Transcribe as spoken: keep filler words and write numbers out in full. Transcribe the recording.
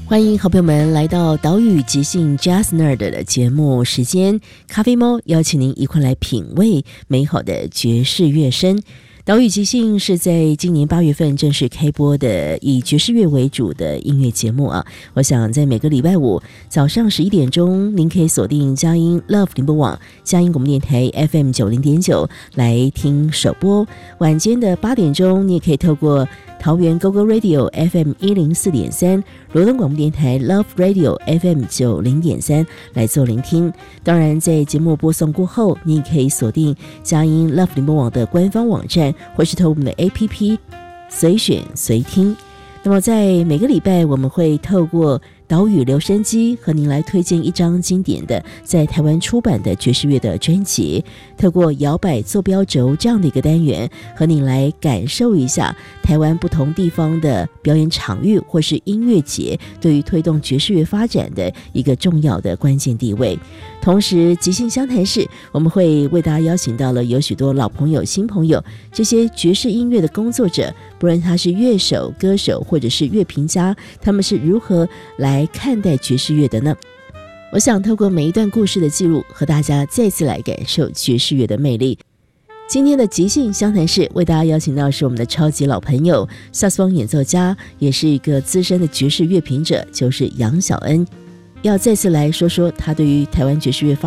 欢迎好朋友们来到岛屿即兴 Jazz Nerd 的节目时间，咖啡猫邀请您一块来品味美好的爵士乐声。岛屿即兴是在今年八月份正式开播的以爵士乐为主的音乐节目啊。我想在每个礼拜五早上十一点钟，您可以锁定佳音 Love 联播网、佳音广播电台 F M 九零点九来听首播。晚间的八点钟，你也可以透过桃园 Go Go Radio F M 一零四点三、罗东广播电台 Love Radio F M 九零点三来做聆听。当然，在节目播送过后，你也可以锁定佳音 Love 联播网的官方网站，或是透过我们的 A P P 随选随听。那么在每个礼拜，我们会透过岛屿留声机和您来推荐一张经典的在台湾出版的爵士乐的专辑，透过摇摆坐标轴这样的一个单元，和您来感受一下台湾不同地方的表演场域或是音乐节对于推动爵士乐发展的一个重要的关键地位。同时即兴相谈室，我们会为大家邀请到了有许多老朋友新朋友，这些爵士音乐的工作者，不论他是乐手歌手或者是乐评家，他们是如何来看待爵士乐的呢？我想透过每一段故事的记录，和大家再次来感受爵士乐的魅力。今天的即兴相谈室为大家邀请到是我们的超级老朋友，萨克斯风演奏家，也是一个资深的爵士乐评者，就是杨小恩，要再次来说说他对于台湾爵士乐发